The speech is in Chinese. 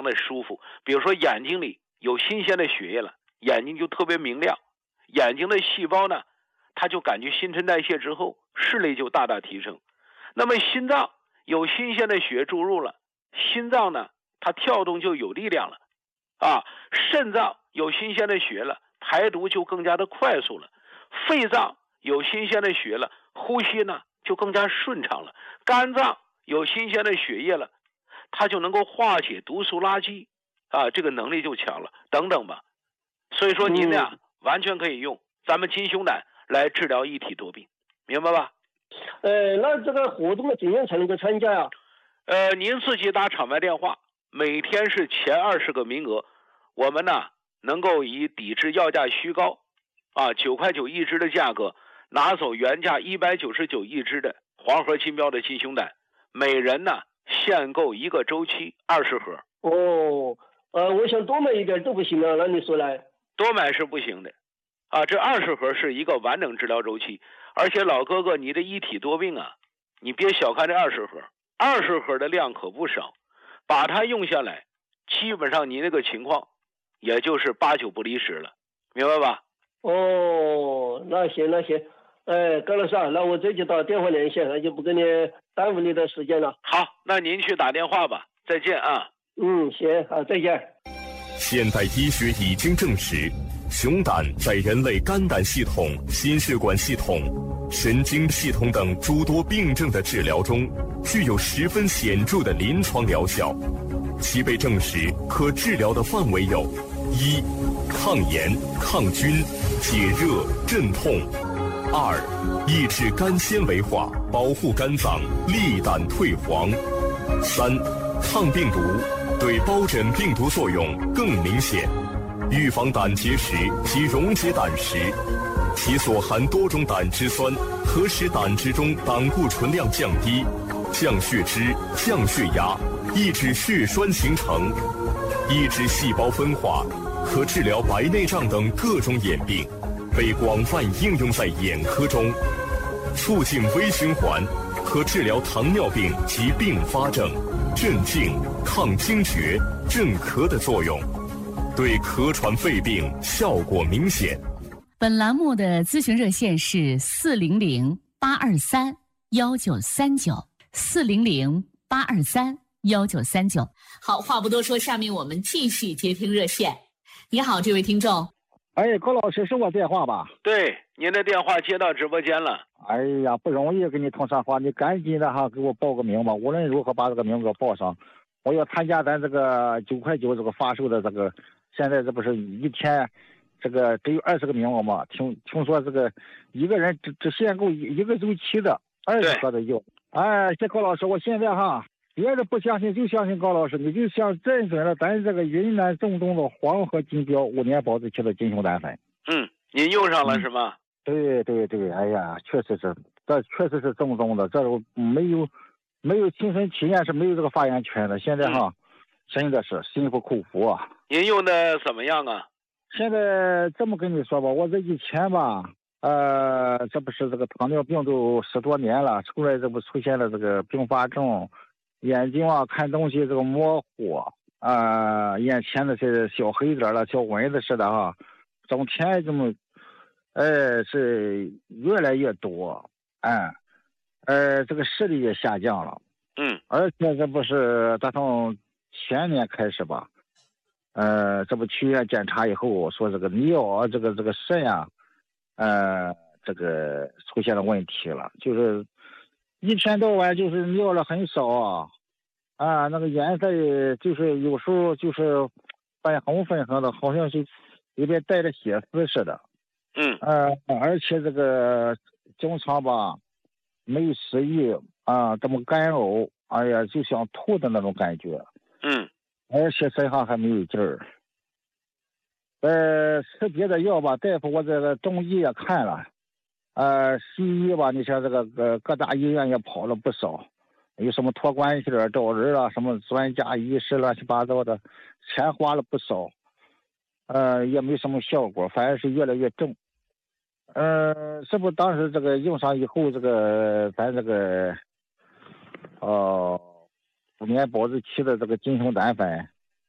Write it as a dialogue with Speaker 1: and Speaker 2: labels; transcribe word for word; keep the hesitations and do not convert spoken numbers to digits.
Speaker 1: 常的舒服。比如说眼睛里有新鲜的血液了，眼睛就特别明亮，眼睛的细胞呢，它就感觉新陈代谢之后视力就大大提升。那么心脏有新鲜的血注入了，心脏呢它跳动就有力量了啊。肾脏有新鲜的血了，排毒就更加的快速了。肺脏有新鲜的血了，呼吸呢就更加顺畅了。肝脏有新鲜的血液了，它就能够化解毒素垃圾啊，这个能力就强了，等等吧。所以说您呢、嗯、完全可以用咱们金熊胆来治疗一体多病，明白吧？
Speaker 2: 呃，那这个活动怎样才能够参加呀？
Speaker 1: 呃，您自己打场外电话，每天是前二十个名额，我们呢能够以抵制药价虚高啊九块九一支的价格，拿走原价一百九十九一支的黄河金标的金熊胆，每人呢限购一个周期二十盒。
Speaker 2: 哦，呃，我想多买一点都不行啊，那你说来？
Speaker 1: 多买是不行的啊，这二十盒是一个完整治疗周期。而且老哥哥，你的一体多病啊，你别小看这二十盒，二十盒的量可不少，把它用下来，基本上你那个情况，也就是八九不离十了，明白吧？
Speaker 2: 哦，那行那行，哎，高老师啊，那我这就打电话联系，那就不跟你耽误你的时间了。
Speaker 1: 好，那您去打电话吧，再见啊。
Speaker 2: 嗯，行，好，再见。
Speaker 3: 现代医学已经证实，熊胆在人类肝胆系统、心血管系统、神经系统等诸多病症的治疗中，具有十分显著的临床疗效。其被证实可治疗的范围有：一、抗炎、抗菌、解热、镇痛；二、抑制肝纤维化，保护肝脏，利胆退黄；三、抗病毒，对疱疹病毒作用更明显。预防胆结石及溶解胆石，其所含多种胆汁酸可使胆汁中胆固醇量降低，降血脂、降血压，抑制血栓形成，抑制细胞分化，可治疗白内障等各种眼病，被广泛应用在眼科中。促进微循环，可治疗糖尿病及并发症，镇静、抗惊厥、镇咳的作用。对咳喘肺病效果明显。
Speaker 4: 本栏目的咨询热线是四零零八二三幺九三九，四零零八二三幺九三九。好，话不多说，下面我们继续接听热线。你好，这位听众。
Speaker 5: 哎，高老师，是我电话吧？
Speaker 1: 对，您的电话接到直播间了。
Speaker 5: 哎呀，不容易跟你通上话，你赶紧的哈，给我报个名吧，无论如何把这个名给我报上。我要参加咱这个九块九这个发售的这个。现在这不是一天，这个只有二十个名额嘛？听听说这个一个人只只限购一一个周期的二十盒的药。哎，这高老师，我现在哈，别人不相信就相信高老师，你就像认准了咱这个云南正宗的黄河金标五年保质期的金熊胆粉。
Speaker 1: 嗯，您用上了是吗？
Speaker 5: 对对对，哎呀，确实是，这确实是正宗的，这没有没有亲身体验是没有这个发言权的。现在哈。嗯，真的是心服口服啊！
Speaker 1: 您用的怎么样啊？
Speaker 5: 现在这么跟你说吧，我这以前吧，呃，这不是这个糖尿病都十多年了，出来这不出现了这个并发症，眼睛啊看东西这个模糊，啊、呃，眼前的是小黑点了，小蚊子似的哈，整天这么，呃，是越来越多，哎，呃，这个视力也下降了，
Speaker 1: 嗯，
Speaker 5: 而且这不是打从前年开始吧，呃，这不去医院检查以后说这个尿啊，这个这个肾啊，呃，这个出现了问题了，就是一天到晚就是尿了很少啊，啊，那个颜色就是有时候就是粉红粉红的，好像是有点带着血丝似的，
Speaker 1: 嗯，
Speaker 5: 呃，而且这个经常吧没有食欲啊，这么干呕，哎呀，就想吐的那种感觉。
Speaker 1: 嗯，
Speaker 5: 而且身上还没有劲儿。呃，吃别的药吧，大夫我这个中医也看了，呃，西医吧，你像这个呃各大医院也跑了不少，有什么托关系的找人啊，什么专家医师乱七八糟的，钱花了不少，呃，也没什么效果，反而是越来越重。呃，是不是当时这个用上以后，这个咱这个，哦、呃。五年保质期的这个金熊胆粉，